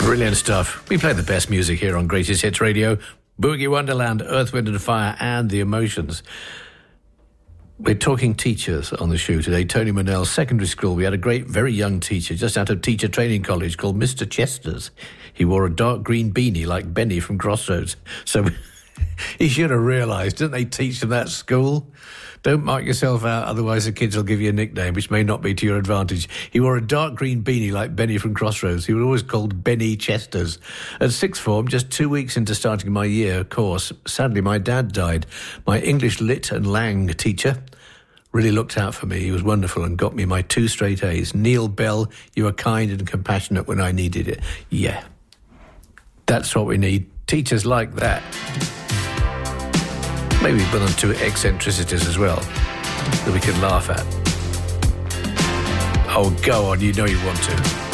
Brilliant stuff. We play the best music here on Greatest Hits Radio. Boogie Wonderland, Earth, Wind and Fire and The Emotions. We're talking teachers on the show today. Tony Monell, secondary school. We had a great, very young teacher just out of teacher training college called Mr. Chesters. He wore a dark green beanie like Benny from Crossroads. So he should have realised, didn't they teach them that at school? Don't mark yourself out, otherwise the kids will give you a nickname, which may not be to your advantage. He wore a dark green beanie like Benny from Crossroads. He was always called Benny Chesters. At sixth form, just 2 weeks into starting my year course, sadly my dad died. My English Lit and Lang teacher really looked out for me. He was wonderful and got me my 2 straight A's. Neil Bell, you were kind and compassionate when I needed it. Yeah, that's what we need. Teachers like that. Maybe with them 2 eccentricities as well that we can laugh at. Oh, go on, you know you want to.